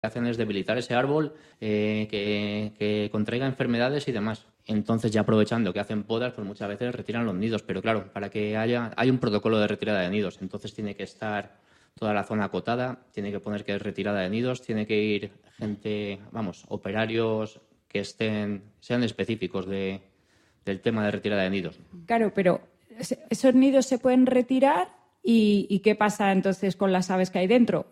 hacen es debilitar ese árbol, que contraiga enfermedades y demás. Entonces, ya aprovechando que hacen podas, pues muchas veces retiran los nidos. Pero claro, para que hay un protocolo de retirada de nidos. Entonces tiene que estar toda la zona acotada, tiene que poner que es retirada de nidos, tiene que ir gente, operarios que sean específicos del tema de retirada de nidos. Claro, pero esos nidos se pueden retirar y ¿qué pasa entonces con las aves que hay dentro?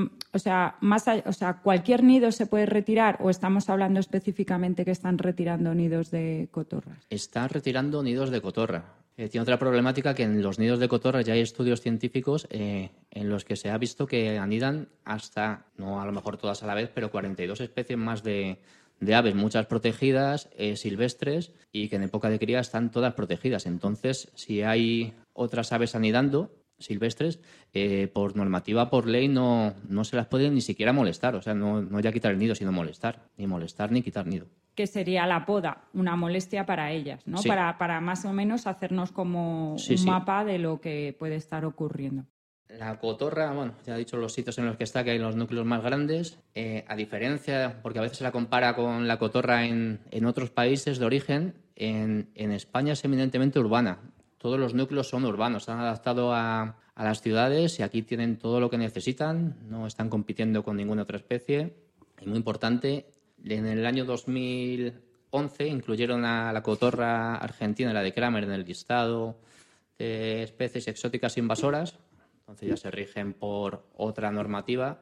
¿Cualquier nido se puede retirar o estamos hablando específicamente que están retirando nidos de cotorras? Están retirando nidos de cotorra. Tiene otra problemática, que en los nidos de cotorra ya hay estudios científicos en los que se ha visto que anidan hasta, no a lo mejor todas a la vez, pero 42 especies más de aves, muchas protegidas, silvestres, y que en época de cría están todas protegidas. Entonces, si hay otras aves anidando silvestres, por normativa, por ley, no se las puede ni siquiera molestar. O sea, no ya quitar el nido, sino molestar. Ni molestar ni quitar nido. Que sería la poda, una molestia para ellas, ¿no? Sí. Para más o menos hacernos como un mapa de lo que puede estar ocurriendo. La cotorra, ya he dicho los sitios en los que está, que hay los núcleos más grandes. A diferencia, porque a veces se la compara con la cotorra en otros países de origen, en España es eminentemente urbana. Todos los núcleos son urbanos, se han adaptado a las ciudades y aquí tienen todo lo que necesitan, no están compitiendo con ninguna otra especie. Y muy importante, en el año 2011 incluyeron a la cotorra argentina, la de Kramer, en el listado de especies exóticas invasoras. Entonces ya se rigen por otra normativa.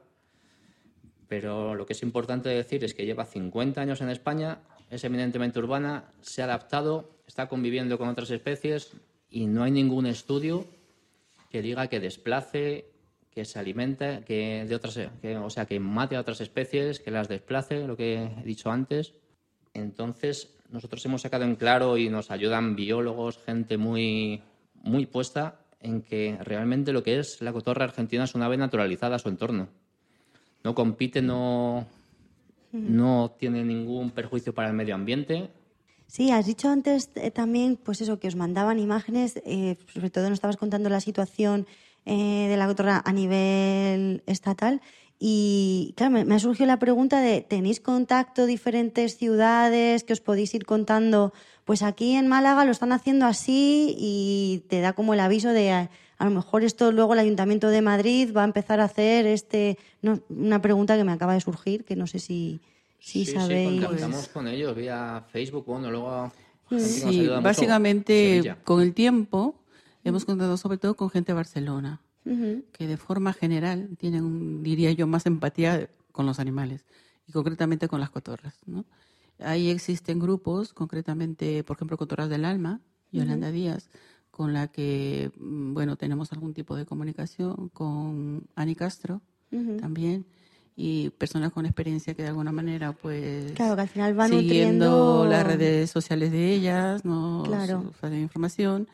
Pero lo que es importante decir es que lleva 50 años en España, es eminentemente urbana, se ha adaptado, está conviviendo con otras especies y no hay ningún estudio que diga que desplace, que se alimente, que mate a otras especies, que las desplace, lo que he dicho antes. Entonces, nosotros hemos sacado en claro y nos ayudan biólogos, gente muy, muy puesta en que realmente lo que es la cotorra argentina es una ave naturalizada a su entorno. No compite, no tiene ningún perjuicio para el medio ambiente. Sí, has dicho antes también, pues eso, que os mandaban imágenes, sobre todo nos estabas contando la situación de la cotorra a nivel estatal. Y claro, me ha surgido la pregunta de, ¿tenéis contacto diferentes ciudades que os podéis ir contando? Pues aquí en Málaga lo están haciendo así y te da como el aviso de a lo mejor esto luego el Ayuntamiento de Madrid va a empezar a hacer una pregunta que me acaba de surgir, que no sé si sabéis. Sí, contactamos con ellos vía Facebook, luego sí, básicamente con el tiempo hemos contado sobre todo con gente de Barcelona, que de forma general tienen, diría yo, más empatía con los animales y concretamente con las cotorras, ¿no? Ahí existen grupos, concretamente, por ejemplo, Cotorras del Alma, Yolanda Díaz, con la que, tenemos algún tipo de comunicación, con Ani Castro también, y personas con experiencia que de alguna manera, pues, claro, que al final van siguiendo nutriendo las redes sociales de ellas, nos hacen información.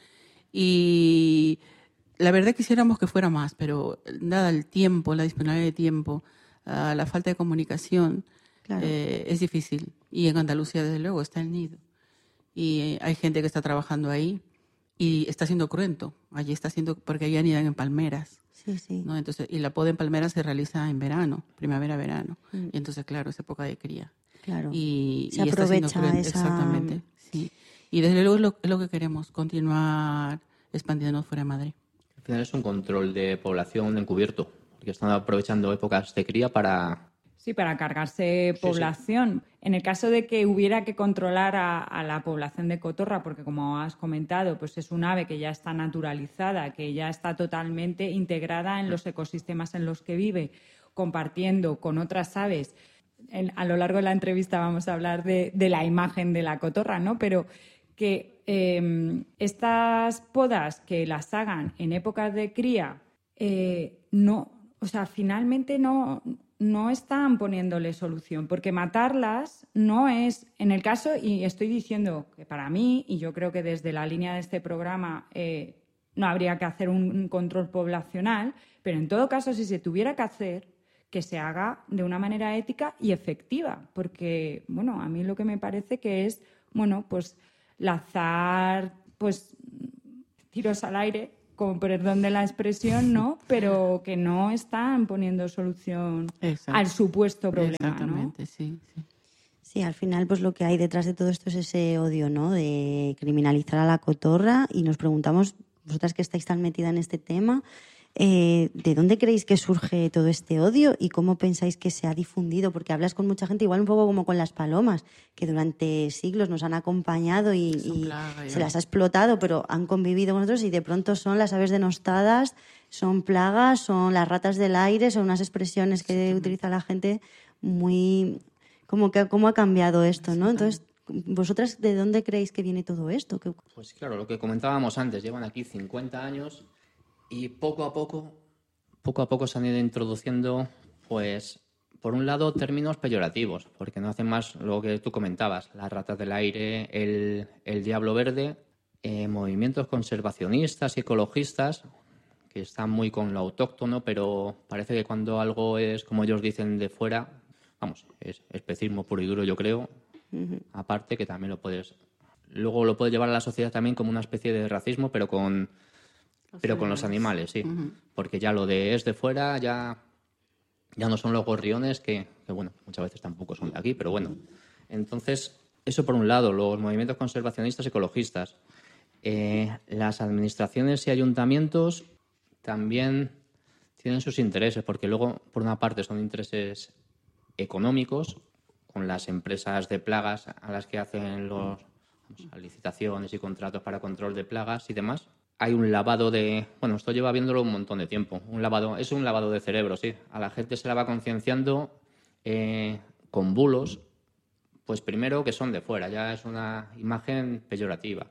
Y la verdad quisiéramos que fuera más, pero dada el tiempo, la disponibilidad de tiempo, la falta de comunicación, es difícil. Y en Andalucía, desde luego, está el nido. Y hay gente que está trabajando ahí y está siendo cruento. Allí está siendo, porque allí anidan en palmeras. Sí. ¿No? Entonces, y la poda en palmeras se realiza en verano, primavera-verano. Y entonces, claro, es época de cría. Claro. Y se aprovecha esa... Exactamente, sí. Y desde luego es lo que queremos, continuar expandiéndonos fuera de Madrid. Al final es un control de población encubierto, porque están aprovechando épocas de cría para... Sí, para cargarse población. Sí. En el caso de que hubiera que controlar a la población de cotorra, porque como has comentado, pues es un ave que ya está naturalizada, que ya está totalmente integrada en los ecosistemas en los que vive, compartiendo con otras aves. A lo largo de la entrevista vamos a hablar de la imagen de la cotorra, ¿no? Pero que estas podas que las hagan en épocas de cría, finalmente no están poniéndole solución, porque matarlas no es, en el caso, y estoy diciendo que para mí, y yo creo que desde la línea de este programa no habría que hacer un control poblacional, pero en todo caso, si se tuviera que hacer, que se haga de una manera ética y efectiva, porque, a mí lo que me parece que es, pues lanzar, pues, tiros al aire con perdón de la expresión, ¿no? Pero que no están poniendo solución al supuesto problema, exactamente, ¿no? Sí. Sí, al final pues lo que hay detrás de todo esto es ese odio, ¿no? De criminalizar a la cotorra, y nos preguntamos, vosotras que estáis tan metida en este tema, ¿de dónde creéis que surge todo este odio y cómo pensáis que se ha difundido? Porque hablas con mucha gente, igual un poco como con las palomas, que durante siglos nos han acompañado y se las ha explotado, pero han convivido con nosotros, y de pronto son las aves denostadas, son plagas, son las ratas del aire, son unas expresiones que utiliza la gente muy... ¿Cómo ha cambiado esto, ¿no? Entonces, ¿vosotras de dónde creéis que viene todo esto? Pues claro, lo que comentábamos antes, llevan aquí 50 años y poco a poco se han ido introduciendo, pues, por un lado, términos peyorativos, porque no hacen más lo que tú comentabas, las ratas del aire, el diablo verde, movimientos conservacionistas y ecologistas, que están muy con lo autóctono, pero parece que cuando algo es, como ellos dicen, de fuera... Vamos, es especismo puro y duro, yo creo. Aparte que también luego lo puedes llevar a la sociedad también como una especie de racismo, pero con los animales, sí. Porque ya lo de es de fuera ya no son los gorriones, que bueno, muchas veces tampoco son de aquí, pero bueno. Entonces, eso por un lado, los movimientos conservacionistas ecologistas. Las administraciones y ayuntamientos también tienen sus intereses, porque luego, por una parte, son intereses económicos, con las empresas de plagas a las que hacen licitaciones y contratos para control de plagas y demás. Hay un lavado esto lleva viéndolo un montón de tiempo. Es un lavado de cerebro, sí. A la gente se la va concienciando con bulos, pues primero que son de fuera, ya es una imagen peyorativa.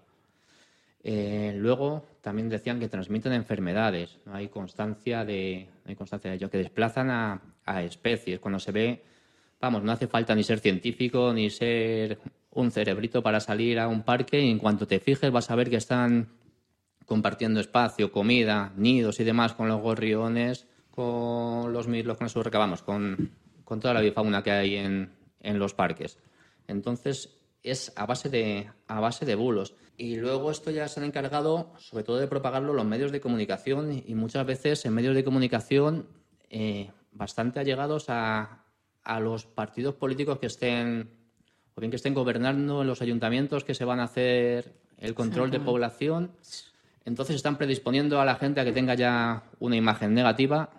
Luego también decían que transmiten enfermedades, no hay constancia de ello, que desplazan a especies. Cuando se ve, vamos, no hace falta ni ser científico ni ser un cerebrito para salir a un parque, y en cuanto te fijes vas a ver que están compartiendo espacio, comida, nidos y demás con los gorriones, con los mirlos, con eso recabamos, con toda la bifauna que hay en los parques. Entonces es a base de bulos. Y luego esto ya se han encargado sobre todo de propagarlo los medios de comunicación, y muchas veces en medios de comunicación bastante allegados a los partidos políticos que estén gobernando en los ayuntamientos, que se van a hacer el control de población. Entonces están predisponiendo a la gente a que tenga ya una imagen negativa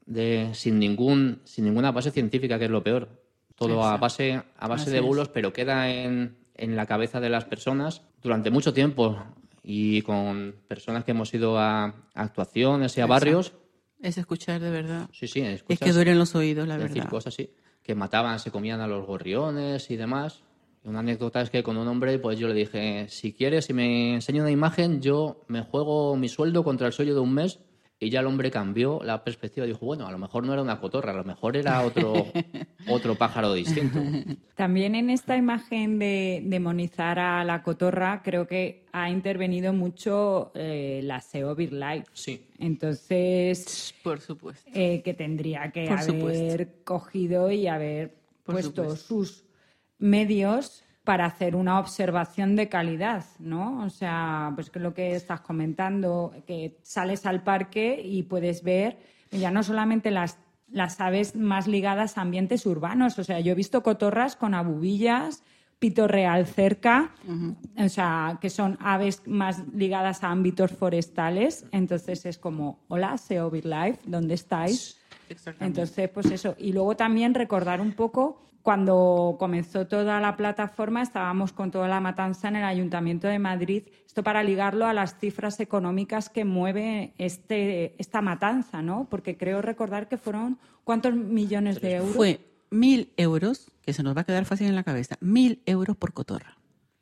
sin ninguna base científica, que es lo peor. Todo a base de bulos, pero queda en la cabeza de las personas durante mucho tiempo, y con personas que hemos ido a actuaciones y a barrios. Es escuchar de verdad. Sí, es que duelen los oídos, la verdad. Decir cosas así, que mataban, se comían a los gorriones y demás. Y una anécdota es que con un hombre, pues yo le dije, si quieres, si me enseña una imagen, yo me juego mi sueldo contra el sueldo de un mes. Y ya el hombre cambió la perspectiva y dijo, bueno, a lo mejor no era una cotorra, a lo mejor era otro pájaro distinto. También en esta imagen de demonizar a la cotorra creo que ha intervenido mucho la SEO BirdLife. Sí. Entonces, por supuesto. Que tendría que haber cogido y haber puesto sus medios para hacer una observación de calidad, ¿no? O sea, pues que lo que estás comentando, que sales al parque y puedes ver ya no solamente las aves más ligadas a ambientes urbanos. O sea, yo he visto cotorras con abubillas, pito real cerca, o sea, que son aves más ligadas a ámbitos forestales. Entonces es como, hola, SEO BirdLife, ¿dónde estáis? Entonces, pues eso. Y luego también recordar un poco... Cuando comenzó toda la plataforma estábamos con toda la matanza en el Ayuntamiento de Madrid, esto para ligarlo a las cifras económicas que mueve esta matanza, ¿no? Porque creo recordar que fueron ¿cuántos millones de euros? Fue 1.000 euros, que se nos va a quedar fácil en la cabeza, 1.000 euros por cotorra.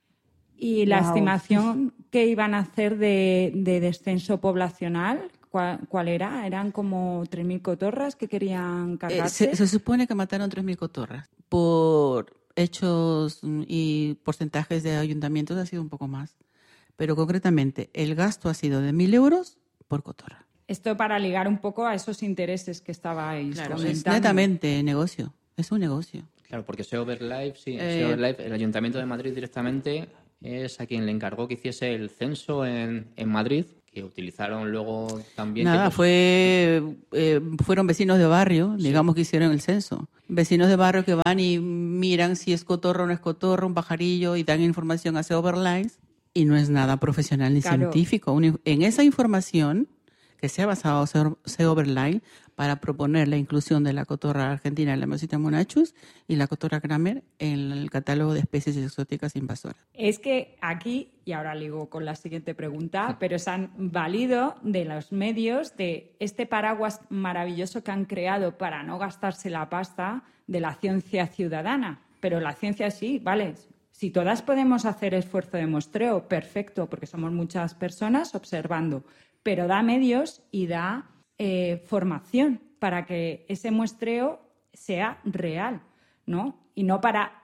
Y la estimación que iban a hacer de descenso poblacional, ¿cuál era? ¿Eran como 3.000 cotorras que querían cargarse? Se supone que mataron 3.000 cotorras. Por hechos y porcentajes de ayuntamientos ha sido un poco más. Pero concretamente, el gasto ha sido de 1.000 euros por cotorra. Esto para ligar un poco a esos intereses que estabais comentando. Es netamente negocio. Es un negocio. Claro, porque SEO BirdLife, SEO BirdLife, el Ayuntamiento de Madrid directamente es a quien le encargó que hiciese el censo en Madrid, que utilizaron luego también... Nada, fueron vecinos de barrio, digamos, que hicieron el censo. Vecinos de barrio que van y miran si es cotorro o no es cotorro, un pajarillo, y dan información a Seoberlines, y no es nada profesional ni científico. En esa información que se ha basado Seoberline para proponer la inclusión de la cotorra argentina, la Meosita monachus, y la cotorra Kramer en el catálogo de especies exóticas invasoras. Es que aquí, y ahora ligo con la siguiente pregunta, pero se han valido de los medios de este paraguas maravilloso que han creado para no gastarse la pasta de la ciencia ciudadana. Pero la ciencia sí, vale. Si todas podemos hacer esfuerzo de muestreo, perfecto, porque somos muchas personas observando, pero da medios y da formación para que ese muestreo sea real, ¿no? Y no para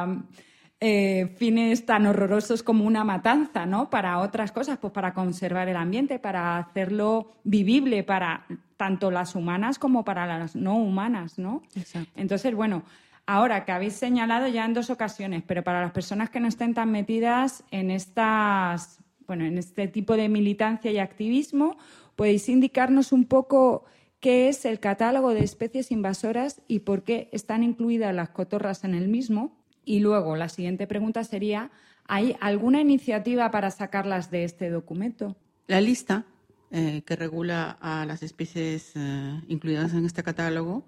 fines tan horrorosos como una matanza, ¿no? Para otras cosas, pues para conservar el ambiente, para hacerlo vivible para tanto las humanas como para las no humanas, ¿no? Exacto. Entonces, bueno, ahora que habéis señalado ya en 2 ocasiones, pero para las personas que no estén tan metidas en en este tipo de militancia y activismo, ¿podéis indicarnos un poco qué es el catálogo de especies invasoras y por qué están incluidas las cotorras en el mismo? Y luego, la siguiente pregunta sería, ¿hay alguna iniciativa para sacarlas de este documento? La lista que regula a las especies incluidas en este catálogo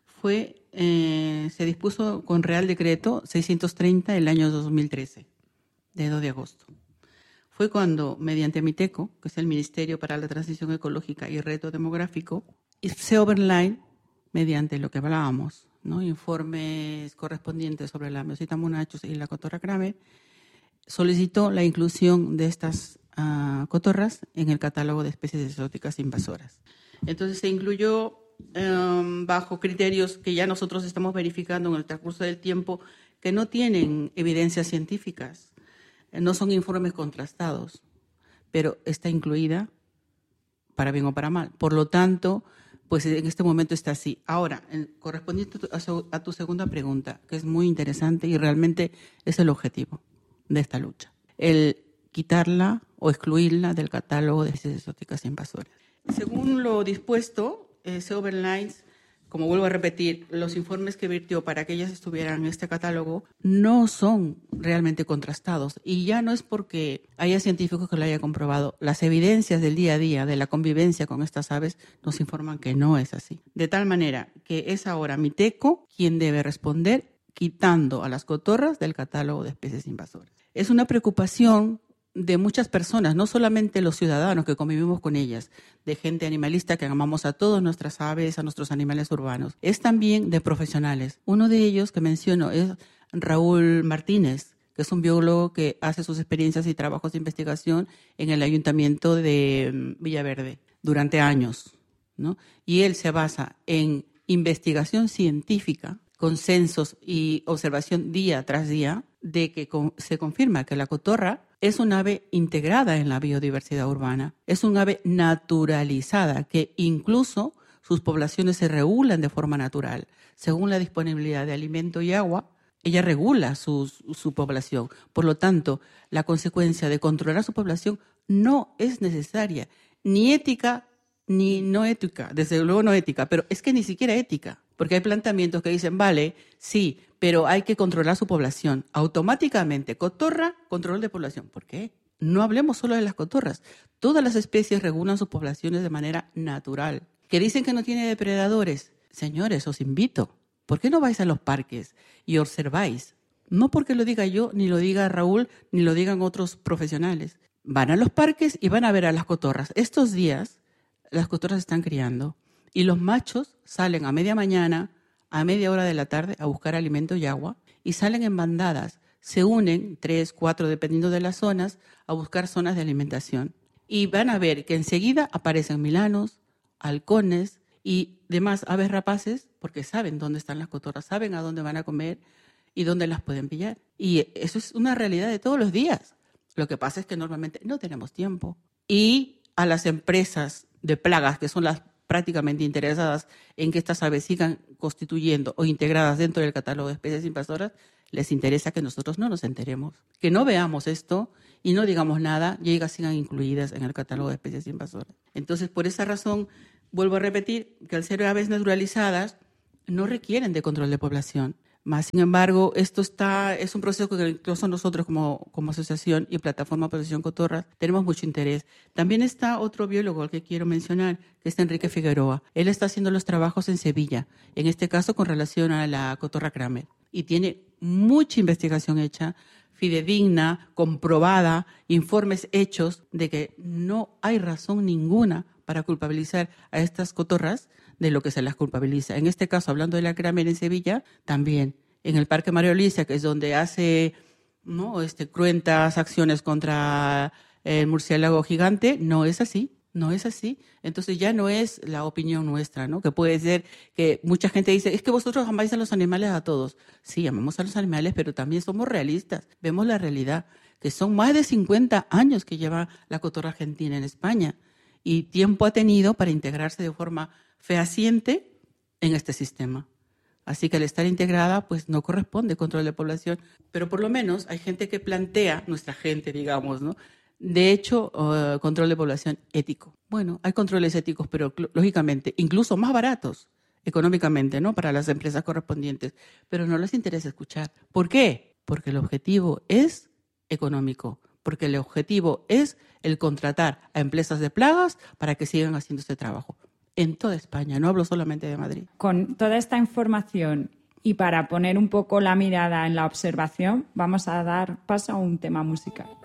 se dispuso con Real Decreto 630 del año 2013, de 2 de agosto. Fue cuando, mediante MITECO, que es el Ministerio para la Transición Ecológica y Reto Demográfico, y Seoberline, mediante lo que hablábamos, ¿no? Informes correspondientes sobre la Meosita monachus y la cotorra Kramer, solicitó la inclusión de estas cotorras en el catálogo de especies exóticas invasoras. Entonces se incluyó bajo criterios que ya nosotros estamos verificando en el transcurso del tiempo, que no tienen evidencias científicas. No son informes contrastados, pero está incluida para bien o para mal. Por lo tanto, pues en este momento está así. Ahora, correspondiente a tu segunda pregunta, que es muy interesante y realmente es el objetivo de esta lucha, el quitarla o excluirla del catálogo de especies exóticas invasoras. Según lo dispuesto, Seoberlines, como vuelvo a repetir, los informes que virtió para que ellas estuvieran en este catálogo no son realmente contrastados. Y ya no es porque haya científicos que lo hayan comprobado. Las evidencias del día a día de la convivencia con estas aves nos informan que no es así. De tal manera que es ahora MITECO quien debe responder quitando a las cotorras del catálogo de especies invasoras. Es una preocupación de muchas personas, no solamente los ciudadanos que convivimos con ellas, de gente animalista que amamos a todas nuestras aves, a nuestros animales urbanos, es también de profesionales. Uno de ellos que menciono es Raúl Martínez, que es un biólogo que hace sus experiencias y trabajos de investigación en el Ayuntamiento de Villaverde durante años, ¿no? Y él se basa en investigación científica, consensos y observación día tras día, de que se confirma que la cotorra es un ave integrada en la biodiversidad urbana, es un ave naturalizada, que incluso sus poblaciones se regulan de forma natural. Según la disponibilidad de alimento y agua, ella regula su población. Por lo tanto, la consecuencia de controlar su población no es necesaria, ni ética ni no ética, desde luego no ética, pero es que ni siquiera ética, porque hay planteamientos que dicen, vale, sí, pero hay que controlar su población. Automáticamente, cotorra, control de población. ¿Por qué? No hablemos solo de las cotorras. Todas las especies regulan sus poblaciones de manera natural. ¿Que dicen que no tiene depredadores? Señores, os invito. ¿Por qué no vais a los parques y observáis? No porque lo diga yo, ni lo diga Raúl, ni lo digan otros profesionales. Van a los parques y van a ver a las cotorras. Estos días, las cotorras están criando y los machos salen a media mañana, a media hora de la tarde, a buscar alimento y agua, y salen en bandadas, se unen, 3, 4, dependiendo de las zonas, a buscar zonas de alimentación. Y van a ver que enseguida aparecen milanos, halcones y demás aves rapaces, porque saben dónde están las cotorras, saben a dónde van a comer y dónde las pueden pillar. Y eso es una realidad de todos los días. Lo que pasa es que normalmente no tenemos tiempo. Y a las empresas de plagas, que son las prácticamente interesadas en que estas aves sigan constituyendo o integradas dentro del catálogo de especies invasoras, les interesa que nosotros no nos enteremos, que no veamos esto y no digamos nada y ellas sigan incluidas en el catálogo de especies invasoras. Entonces, por esa razón, vuelvo a repetir que al ser aves naturalizadas no requieren de control de población. Más sin embargo, esto es un proceso que incluso nosotros como asociación y plataforma Protección Cotorras tenemos mucho interés. También está otro biólogo al que quiero mencionar, que es Enrique Figueroa. Él está haciendo los trabajos en Sevilla, en este caso con relación a la cotorra Kramer. Y tiene mucha investigación hecha, fidedigna, comprobada, informes hechos de que no hay razón ninguna para culpabilizar a estas cotorras de lo que se las culpabiliza. En este caso, hablando de la Kramer en Sevilla, también en el Parque María Luisa, que es donde hace cruentas acciones contra el murciélago gigante, no es así. Entonces ya no es la opinión nuestra, ¿no? Que puede ser que mucha gente dice, es que vosotros amáis a los animales a todos. Sí, amamos a los animales, pero también somos realistas. Vemos la realidad, que son más de 50 años que lleva la cotorra argentina en España y tiempo ha tenido para integrarse de forma fehaciente en este sistema. Así que al estar integrada, pues no corresponde control de población. Pero por lo menos hay gente que plantea, nuestra gente, digamos, ¿no? De hecho, control de población ético. Bueno, hay controles éticos, pero lógicamente, incluso más baratos económicamente, ¿no? Para las empresas correspondientes. Pero no les interesa escuchar. ¿Por qué? Porque el objetivo es económico. Porque el objetivo es el contratar a empresas de plagas para que sigan haciendo este trabajo. En toda España, no hablo solamente de Madrid. Con toda esta información y para poner un poco la mirada en la observación, vamos a dar paso a un tema musical.